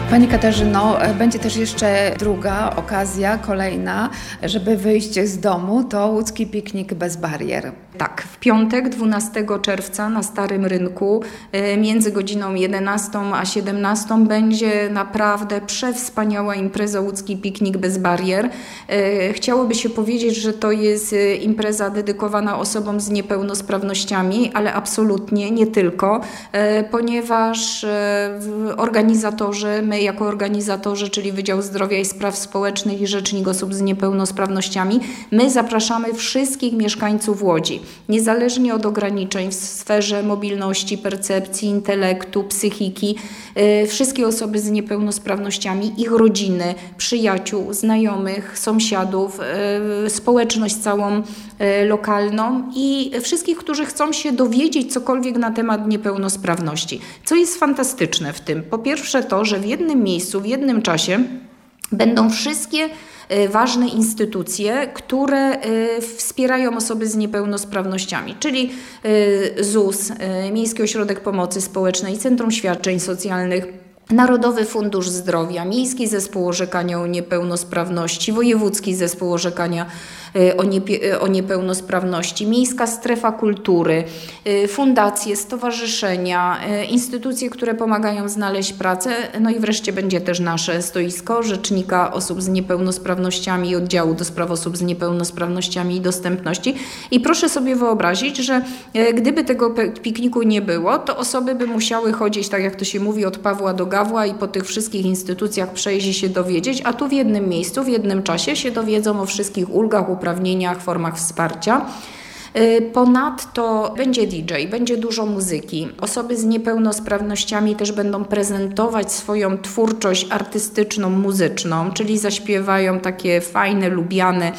Pani Katarzyno, będzie też jeszcze druga okazja, kolejna, żeby wyjść z domu, to łódzki piknik bez barier. Tak, w piątek 12 czerwca na Starym Rynku między godziną 11 a 17 będzie naprawdę przewspaniała impreza łódzki piknik bez barier. Chciałoby się powiedzieć, że to jest impreza dedykowana osobom z niepełnosprawnościami, ale absolutnie nie tylko, ponieważ organizatorzy, my jako organizatorzy, czyli Wydział Zdrowia i Spraw Społecznych i Rzecznik Osób z Niepełnosprawnościami, my zapraszamy wszystkich mieszkańców Łodzi, niezależnie od ograniczeń w sferze mobilności, percepcji, intelektu, psychiki, wszystkie osoby z niepełnosprawnościami, ich rodziny, przyjaciół, znajomych, sąsiadów, społeczność całą lokalną i wszystkich, którzy chcą się dowiedzieć cokolwiek na temat niepełnosprawności. Co jest fantastyczne w tym? Po pierwsze to, że w jednym miejscu, w jednym czasie będą wszystkie ważne instytucje, które wspierają osoby z niepełnosprawnościami, czyli ZUS, Miejski Ośrodek Pomocy Społecznej, Centrum Świadczeń Socjalnych, Narodowy Fundusz Zdrowia, Miejski Zespół Orzekania o Niepełnosprawności, Wojewódzki Zespół Orzekania o Niepełnosprawności, Miejska Strefa Kultury, fundacje, stowarzyszenia, instytucje, które pomagają znaleźć pracę, no i wreszcie będzie też nasze stoisko Rzecznika Osób z Niepełnosprawnościami i Oddziału do Spraw Osób z Niepełnosprawnościami i Dostępności. I proszę sobie wyobrazić, że gdyby tego pikniku nie było, to osoby by musiały chodzić, tak jak to się mówi, od Pawła do Gawła i po tych wszystkich instytucjach przejść i się dowiedzieć, a tu w jednym miejscu, w jednym czasie się dowiedzą o wszystkich ulgach, uprawnieniach, formach wsparcia. Ponadto będzie DJ, będzie dużo muzyki. Osoby z niepełnosprawnościami też będą prezentować swoją twórczość artystyczną, muzyczną, czyli zaśpiewają takie fajne, lubiane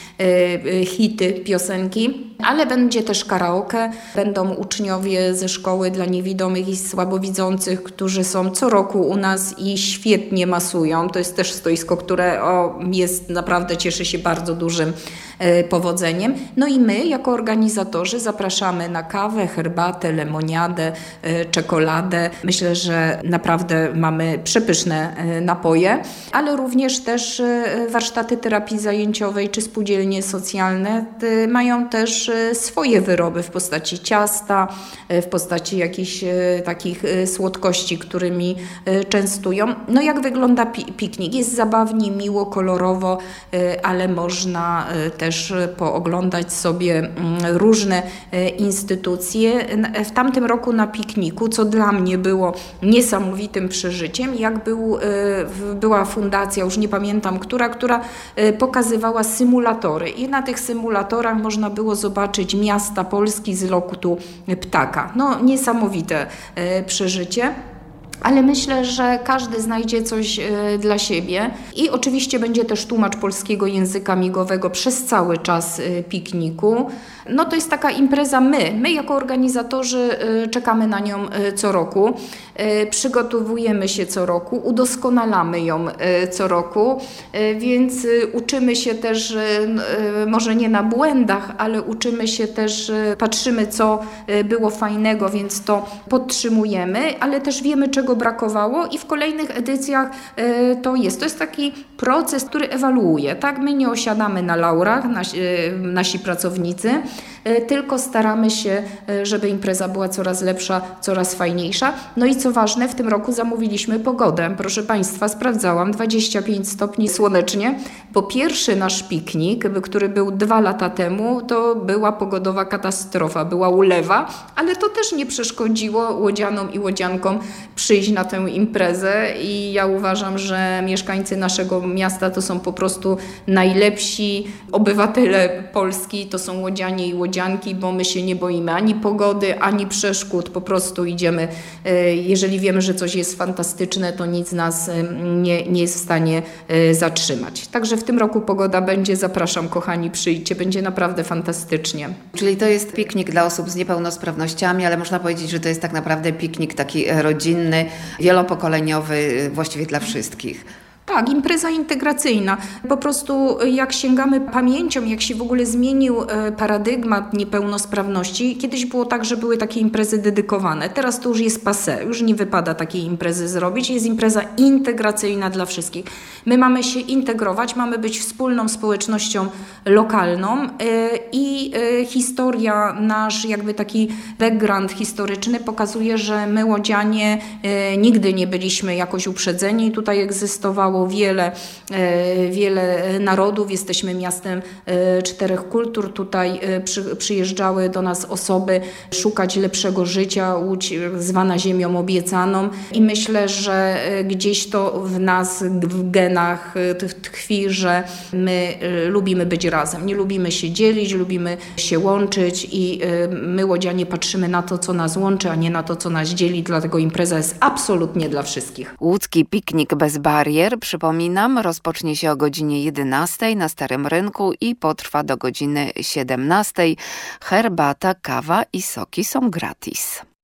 hity, piosenki, ale będzie też karaoke, będą uczniowie ze szkoły dla niewidomych i słabowidzących, którzy są co roku u nas i świetnie masują. To jest też stoisko, które jest naprawdę, cieszy się bardzo dużym powodzeniem. No i my jako organizatorzy zapraszamy na kawę, herbatę, lemoniadę, czekoladę. Myślę, że naprawdę mamy przepyszne napoje, ale również też warsztaty terapii zajęciowej czy spółdzielnie socjalne mają też swoje wyroby w postaci ciasta, w postaci jakichś takich słodkości, którymi częstują. No jak wygląda piknik? Jest zabawnie, miło, kolorowo, ale można też pooglądać sobie różne instytucje. W tamtym roku na pikniku, co dla mnie było niesamowitym przeżyciem, jak była fundacja, już nie pamiętam która pokazywała symulatory i na tych symulatorach można było zobaczyć miasta Polski z lotu ptaka. No niesamowite przeżycie. Ale myślę, że każdy znajdzie coś dla siebie i oczywiście będzie też tłumacz polskiego języka migowego przez cały czas pikniku. No to jest taka impreza my jako organizatorzy czekamy na nią co roku, przygotowujemy się co roku, udoskonalamy ją co roku, więc uczymy się też, może nie na błędach, ale uczymy się też, patrzymy co było fajnego, więc to podtrzymujemy, ale też wiemy czego brakowało i w kolejnych edycjach to jest taki proces, który ewaluuje, tak? My nie osiadamy na laurach, nasi pracownicy, tylko staramy się, żeby impreza była coraz lepsza, coraz fajniejsza. No i co ważne, w tym roku zamówiliśmy pogodę. Proszę Państwa, sprawdzałam, 25 stopni słonecznie, bo pierwszy nasz piknik, który był 2 lata temu, to była pogodowa katastrofa, była ulewa, ale to też nie przeszkodziło łodzianom i łodziankom przyjść na tę imprezę i ja uważam, że mieszkańcy naszego miasta to są po prostu najlepsi obywatele Polski, to są łodzianie i łodzianki, bo my się nie boimy ani pogody, ani przeszkód, po prostu idziemy, jeżeli wiemy, że coś jest fantastyczne, to nic nas nie jest w stanie zatrzymać. Także w tym roku pogoda będzie, zapraszam kochani, przyjdźcie, będzie naprawdę fantastycznie. Czyli to jest piknik dla osób z niepełnosprawnościami, ale można powiedzieć, że to jest tak naprawdę piknik taki rodzinny, wielopokoleniowy, właściwie dla wszystkich. Tak, impreza integracyjna. Po prostu jak sięgamy pamięcią, jak się w ogóle zmienił paradygmat niepełnosprawności, kiedyś było tak, że były takie imprezy dedykowane. Teraz to już jest passé, już nie wypada takiej imprezy zrobić. Jest impreza integracyjna dla wszystkich. My mamy się integrować, mamy być wspólną społecznością lokalną i historia, nasz jakby taki background historyczny pokazuje, że my łodzianie nigdy nie byliśmy jakoś uprzedzeni. Tutaj egzystowało wiele narodów. Jesteśmy miastem 4 kultur. Tutaj przyjeżdżały do nas osoby szukać lepszego życia. Łódź zwana ziemią obiecaną. I myślę, że gdzieś to w nas, w genach tkwi, że my lubimy być razem. Nie lubimy się dzielić, lubimy się łączyć i my łodzianie patrzymy na to, co nas łączy, a nie na to, co nas dzieli. Dlatego impreza jest absolutnie dla wszystkich. Łódzki piknik bez barier, przypominam, rozpocznie się o godzinie 11 na Starym Rynku i potrwa do godziny 17. Herbata, kawa i soki są gratis.